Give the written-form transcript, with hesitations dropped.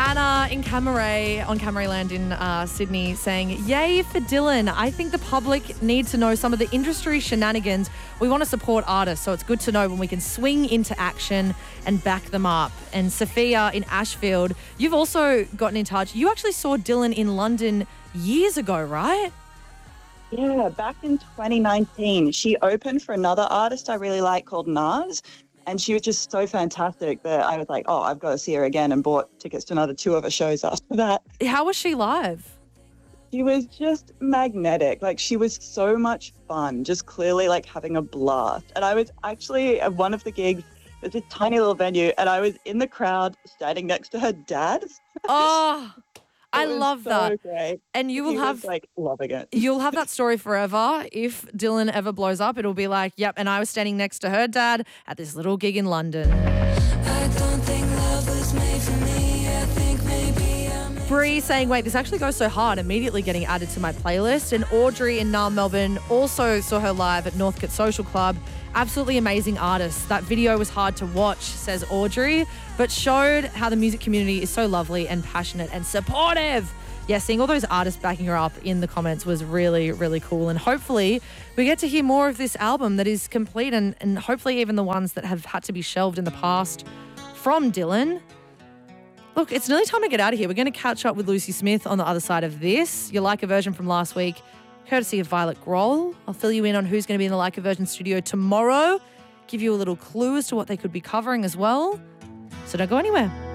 Anna in Camaray, on Camaray Land in Sydney, saying, yay for Dylan. I think the public need to know some of the industry shenanigans. We want to support artists, so it's good to know when we can swing into action and back them up. And Sophia in Ashfield, you've also gotten in touch. You actually saw Dylan in London years ago, right? Yeah, back in 2019, she opened for another artist I really like called Nas. And she was just so fantastic that I was like, oh, I've got to see her again, and bought tickets to another 2 of her shows after that. How was she live? She was just magnetic. Like, she was so much fun, just clearly like having a blast. And I was actually at one of the gigs, it's a tiny little venue, and I was in the crowd standing next to her dad. Oh, I love so that. Great. And you will have like loving it. You'll have that story forever. If Dylan ever blows up, it'll be like, yep, and I was standing next to her dad at this little gig in London. I don't think love was made for me. I think maybe I'm Bree saying, wait, this actually goes so hard, immediately getting added to my playlist. And Audrey in Naarm, Melbourne, also saw her live at Northcote Social Club. Absolutely amazing artist. That video was hard to watch, says Audrey, but showed how the music community is so lovely and passionate and supportive. Yeah, seeing all those artists backing her up in the comments was really, really cool. And hopefully we get to hear more of this album that is complete, and hopefully even the ones that have had to be shelved in the past from Dylan. Look, it's nearly time to get out of here. We're going to catch up with Lucy Smith on the other side of this. Your Like a Version from last week, courtesy of Violet Grohl. I'll fill you in on who's going to be in the Like a Version studio tomorrow, give you a little clue as to what they could be covering as well. So don't go anywhere.